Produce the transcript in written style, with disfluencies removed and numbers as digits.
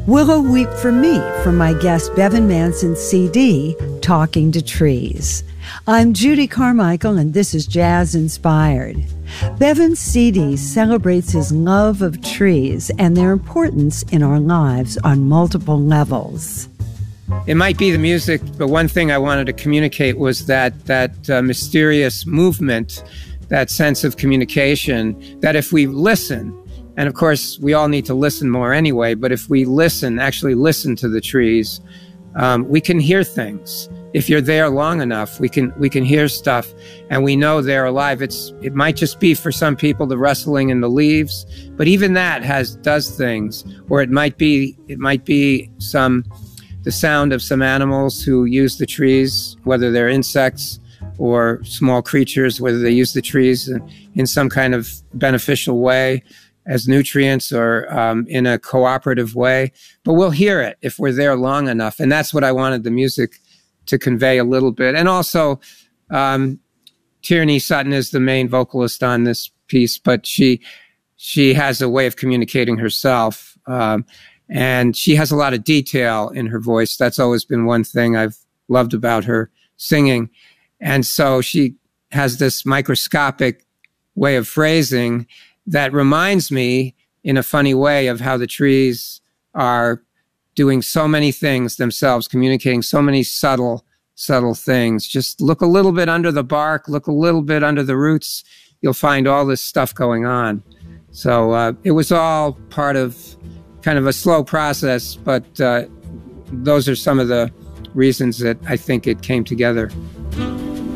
Willow Weep for Me from my guest Bevan Manson's CD, Talking to Trees. I'm Judy Carmichael, and this is Jazz Inspired. Bevan's CD celebrates his love of trees and their importance in our lives on multiple levels. It might be the music, but one thing I wanted to communicate was that mysterious movement, that sense of communication, that if we listen, and of course we all need to listen more anyway, but if we listen, actually listen to the trees, we can hear things. If you're there long enough, we can hear stuff, and we know they're alive. It might just be for some people the rustling in the leaves, but even that does things. Or it might be the sound of some animals who use the trees, whether they're insects or small creatures, whether they use the trees in some kind of beneficial way as nutrients or in a cooperative way. But we'll hear it if we're there long enough, and that's what I wanted the music to convey a little bit. And also, Tierney Sutton is the main vocalist on this piece, but she has a way of communicating herself, and she has a lot of detail in her voice. That's always been one thing I've loved about her singing. And so she has this microscopic way of phrasing that reminds me in a funny way of how the trees are doing so many things themselves, communicating so many subtle things. Just look a little bit under the bark, look a little bit under the roots. You'll find all this stuff going on. So it was all part of kind of a slow process, but those are some of the reasons that I think it came together.